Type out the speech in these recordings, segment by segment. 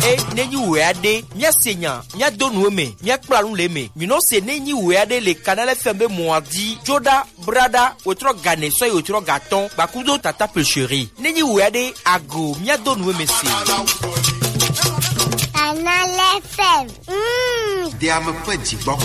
nenyi weade mia senya mia donu me mia kplalu le me mino se nenyi weade le Canal FM moadi joda brada otro gane so otro gaton bakudo tata pêcherie nenyi weade ago mia donu me se Canal FM dia me pedi bon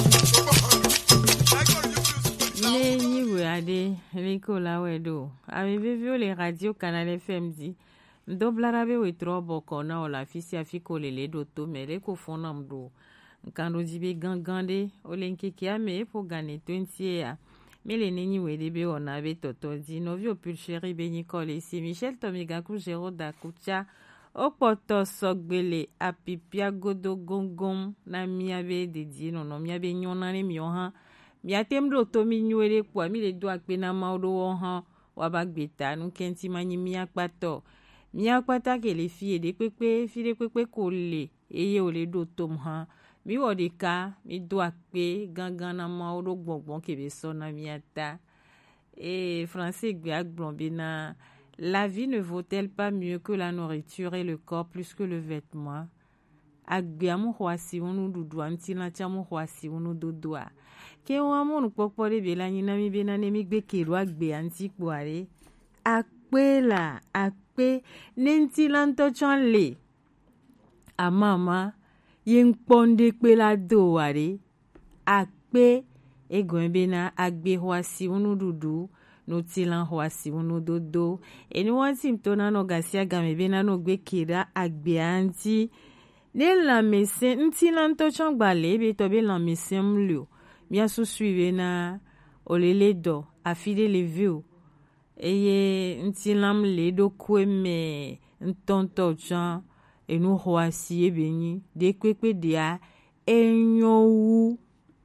nenyi weade Nicolas Wedo avez vu les radios Canal FM dit Doblarabe wetro boko na ola fisi afiko lele doto mele ko fonam do nkando dibe gangande olenke kiame po gane 20 ya mele neni wedebe ona be toto di novio pulchéri be Nicole ici Michel Tomiga ku Jero da kucha opoto sogbele apipia godo gongom na miabe de di no miabe nyona ne mioha miatem do to mi nyuere kwa mi le do akpe na maudo wo ha wabagbeta nu kenti mani miakpato miakpata ke le fie de pepe fi de pepe ko le eye o le do tom ha mi wo de ka mi do akpe gangan na ma o do gbongbon ke be so na miata et français gbe agbon be na la vie ne vaut-elle pas mieux que la nourriture et le corps plus que le vêtement agbe amu hwasi unu dudu anti na chamu hwasi unu dodua ke wa mo nu popo de be la nyina mi be na ne mi gbe keru agbe anti poare akpe la akpe nenti lanto chanle a mama yen ponde pe la do ware akpe egon be na agbe hwasi unu dudu no tilan hwasi unu dodo eni wanti mtona no gasia game be na no gbe kira agbe anti ne la mese nti lanto changbale be to be la mese mlio mia su suive na olele do afide le vieux eye ntilam le do kweme ntonto chan enu hwasi ebeni de kwekwe dia enyowu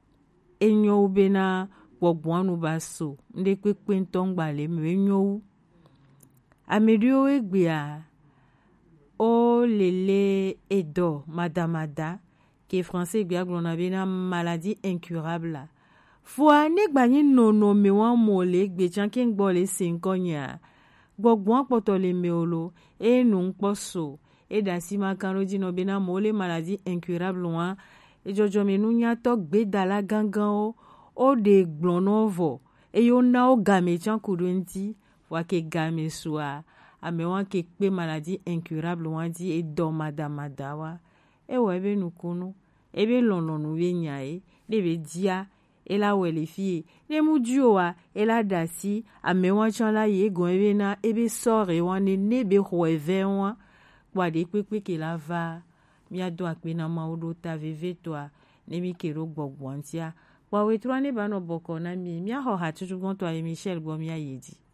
bena gbogbonu baso nde kwekwe ntongbale me enyowu amedio egbia o lele edo madamada que français gbia glona bena maladie incurable Fwa ne gbani nono me wan mole gbe chan ken gbole sinkonya gbogbo poto le meolo e nun poso e da sima kanroji no bena mole maladie incurable wan e jojo me nunya to gbe dala gangan o de glonovo e yo na o game chan kudwenti wa ke game soa ame wan ke pe maladie incurable wan di e do madamada wa e wa be nukunu e be lononu we nyae de be dia ela wele fie ne mudio wa ela dasi amewa chanla ye gon ebe na ebe sore wane nebe hoeve wa kwa de pepe ke la va mi ado akpe na ma odo ta veve toa ne mi kero gbogbo antia kwa wetro ne ba no boko na mi ho ha tutu gon to Michel go mi ayedi